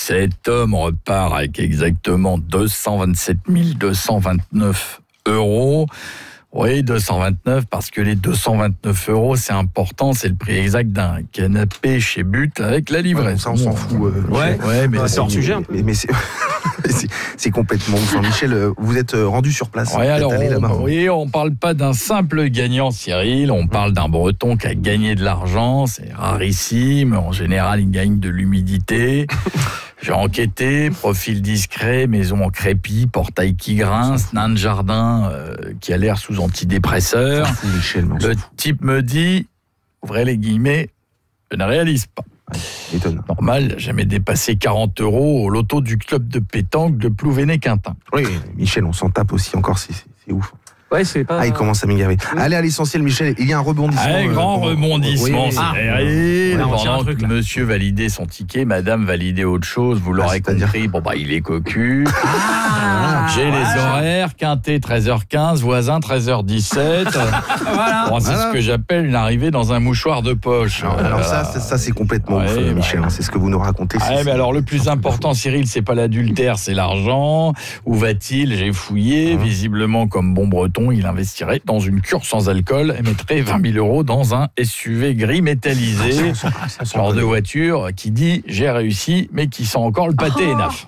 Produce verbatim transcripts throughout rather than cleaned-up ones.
Cet homme repart avec exactement deux cent vingt-sept mille deux cent vingt-neuf euros. Oui, deux cent vingt-neuf, parce que les deux cent vingt-neuf euros, c'est important, c'est le prix exact d'un canapé chez But avec la livraison. Ouais, ça, on s'en fout. Euh, ouais, ouais, mais c'est hors sujet. Mais, mais c'est, c'est, c'est complètement ouf. Michel, vous êtes rendu sur place. Ouais, alors, allé on, là-bas. oui, on parle pas d'un simple gagnant, Cyril. On parle d'un Breton qui a gagné de l'argent. C'est rarissime. En général, il gagne de l'humidité. J'ai enquêté, profil discret, maison en crépi, portail qui grince, nain de jardin euh, qui a l'air sous antidépresseur. Fou, Michel, le type me dit, ouvrez les guillemets, je ne réalise pas. Étonnant. Normal, jamais dépassé quarante euros au loto du club de pétanque de Plouvéné-Quintin. Oui, Michel, on s'en tape aussi encore, c'est, c'est ouf. Ouais, c'est pas... Ah, il commence à m'égarer. Oui. Allez à l'essentiel, Michel. Il y a un rebondissement. Un grand euh, rebondissement. Oui, oui. Ah, oui. Pendant que monsieur validait son ticket, madame validait autre chose. Vous l'aurez ah, compris. Bon, bah, il est cocu. Ah, J'ai ouais. les horaires. Quintet, treize heures quinze. Voisin, treize heures dix-sept. Voilà. Bon, c'est voilà. ce que j'appelle une arrivée dans un mouchoir de poche. Alors, alors ça, ça, ça, c'est complètement ouais, ouf, Michel. Bah, c'est ce que vous nous racontez. Ah, mais alors, le plus important, Cyril, c'est pas l'adultère, c'est l'argent. Où va-t-il? J'ai fouillé. Mmh. Visiblement, comme bon breton, il investirait dans une cure sans alcool et mettrait vingt mille euros dans un S U V gris métallisé. Genre de voiture qui dit j'ai réussi, mais qui sent encore le pâté oh. énaf.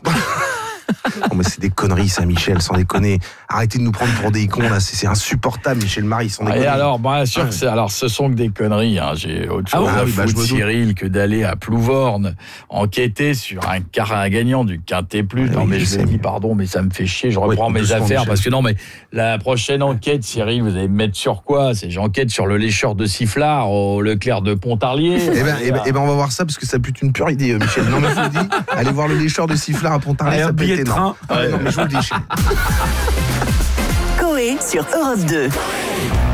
Non mais c'est des conneries ça, Michel, sans déconner. Arrêtez de nous prendre pour des cons là, c'est, c'est insupportable, Michel Marie, sans déconner. Et alors, bien sûr que c'est, alors ce sont que des conneries. Hein. J'ai autre chose ah, à oui, foutre, bah, Cyril, que d'aller à Plouvorne enquêter sur un car gagnant du Quintet Plus. Ah, non oui, mais je, je dis pardon, mais ça me fait chier. Je reprends oui, mes affaires Michel. Parce que non mais la prochaine enquête, Cyril, vous allez me mettre sur quoi? C'est j'enquête sur le lécheur de sifflard au Leclerc de Pontarlier. Eh ben, eh ben, eh ben, on va voir ça parce que ça pue une pure idée, Michel. Non mais je vous dis, allez voir le lécheur de sifflard à Pontarlier, ça peut être énorme. Ah, non mais je vous le dis. Coé sur Europe deux.